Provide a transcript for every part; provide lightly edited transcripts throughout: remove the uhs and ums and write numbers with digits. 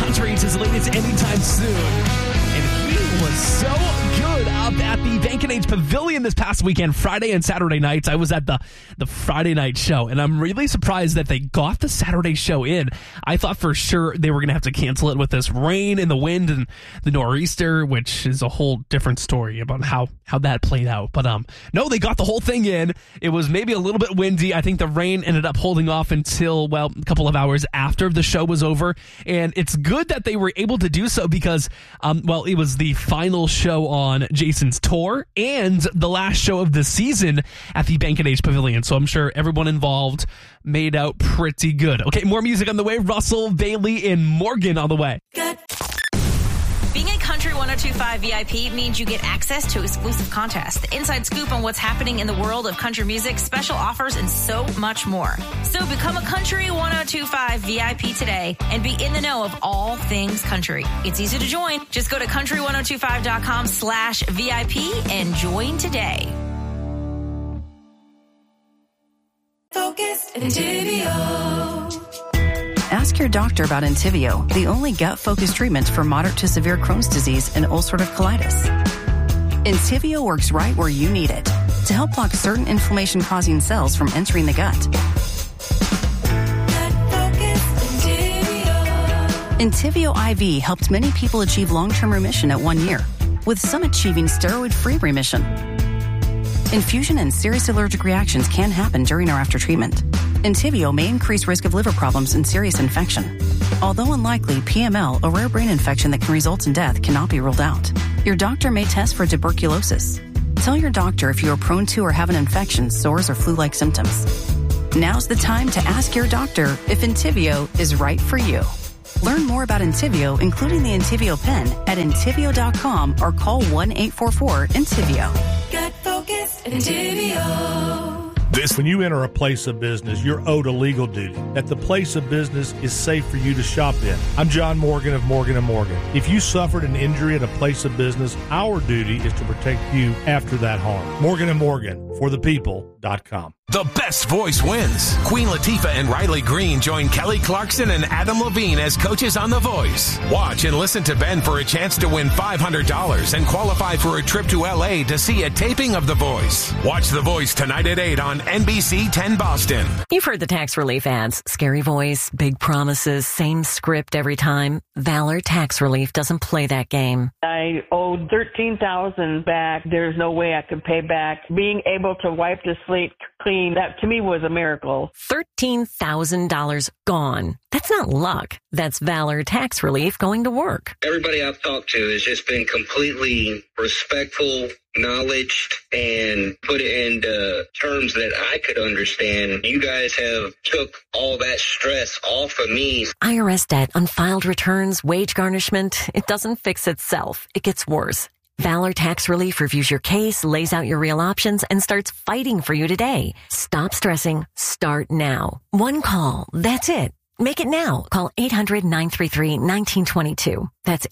country to his latest anytime soon. And he was so good up at the Bank & Age Pavilion this past weekend, Friday and Saturday nights. I was at the Friday night show, and I'm really surprised that they got the Saturday show in. I thought for sure they were going to have to cancel it with this rain and the wind and the nor'easter, which is a whole different story about how that played out. But no, they got the whole thing in. It was maybe a little bit windy. I think the rain ended up holding off until, well, a couple of hours after the show was over. And it's good that they were able to do so because, it was the final show on Jason's tour and the last show of the season at the Bank & Age Pavilion. So I'm sure everyone involved made out pretty good. Okay, more music on the way. Russell, Bailey, and Morgan on the way. Good. Being a Country 102.5 VIP means you get access to exclusive contests, the inside scoop on what's happening in the world of country music, special offers, and so much more. So become a Country 102.5 VIP today and be in the know of all things country. It's easy to join. Just go to country1025.com/VIP and join today. Focused Entyvio. Ask your doctor about Entyvio, the only gut-focused treatment for moderate to severe Crohn's disease and ulcerative colitis. Entyvio works right where you need it to help block certain inflammation-causing cells from entering the gut. Entyvio IV helped many people achieve long-term remission at 1 year, with some achieving steroid-free remission. Infusion and serious allergic reactions can happen during or after treatment. Entyvio may increase risk of liver problems and serious infection. Although unlikely, PML, a rare brain infection that can result in death, cannot be ruled out. Your doctor may test for tuberculosis. Tell your doctor if you are prone to or have an infection, sores, or flu-like symptoms. Now's the time to ask your doctor if Entyvio is right for you. Learn more about Entyvio, including the Entyvio pen, at Entyvio.com or call 1-844-ENTYVIO. Get focused, Entyvio. When you enter a place of business, you're owed a legal duty that the place of business is safe for you to shop in. I'm John Morgan of Morgan & Morgan. If you suffered an injury at a place of business, our duty is to protect you after that harm. Morgan & Morgan, for the people.com. The best voice wins. Queen Latifah and Riley Green join Kelly Clarkson and Adam Levine as coaches on The Voice. Watch and listen to Ben for a chance to win $500 and qualify for a trip to L.A. to see a taping of The Voice. Watch The Voice tonight at 8 on NBC 10 Boston. You've heard the tax relief ads. Scary voice, big promises, same script every time. Valor Tax Relief doesn't play that game. I owed $13,000 back. There's no way I could pay back. Being able to wipe the slate clean, that to me was a miracle. $13,000 gone. That's not luck. That's Valor Tax Relief going to work. Everybody I've talked to has just been completely respectful, knowledged, and put it into terms that I could understand. You guys have took all that stress off of me. IRS debt, unfiled returns, wage garnishment, it doesn't fix itself. It gets worse. Valor Tax Relief reviews your case, lays out your real options, and starts fighting for you today. Stop stressing. Start now. One call. That's it. Make it now. Call 800-933-1922. That's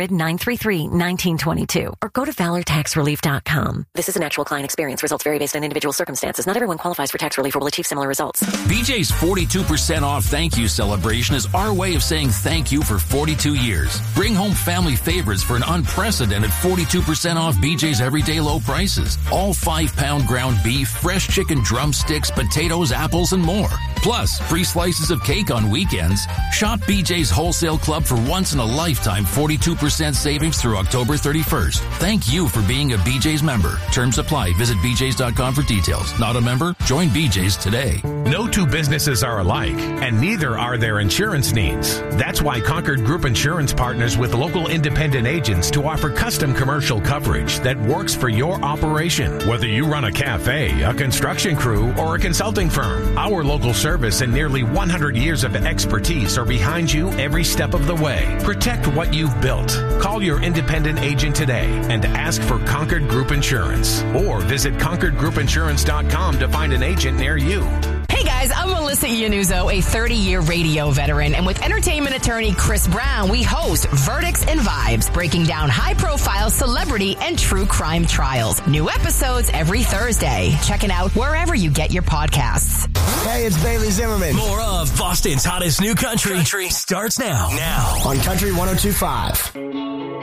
800-933-1922. Or go to ValorTaxRelief.com. This is an actual client experience. Results vary based on individual circumstances. Not everyone qualifies for tax relief or will achieve similar results. BJ's 42% off thank you celebration is our way of saying thank you for 42 years. Bring home family favorites for an unprecedented 42% off BJ's everyday low prices. All 5-pound ground beef, fresh chicken drumsticks, potatoes, apples, and more. Plus, free slices of cake on weekends. Shop BJ's Wholesale Club for once-in-a-lifetime 42% savings through October 31st. Thank you for being a BJ's member. Terms apply. Visit BJ's.com for details. Not a member? Join BJ's today. No two businesses are alike, and neither are their insurance needs. That's why Concord Group Insurance partners with local independent agents to offer custom commercial coverage that works for your operation. Whether you run a cafe, a construction crew, or a consulting firm, our local service and nearly 100 years of expertise are behind you every step of the way. Protect what you've built. Call your independent agent today and ask for Concord Group Insurance. Or visit ConcordGroupInsurance.com to find an agent near you. Hey guys, I'm Melissa Melissa Iannuzzo, a 30-year radio veteran, and with entertainment attorney Chris Brown, we host Verdicts and Vibes, breaking down high-profile celebrity and true crime trials. New episodes every Thursday. Check it out wherever you get your podcasts. Hey, it's Bailey Zimmerman. More of Boston's hottest new country starts now. On Country 102.5.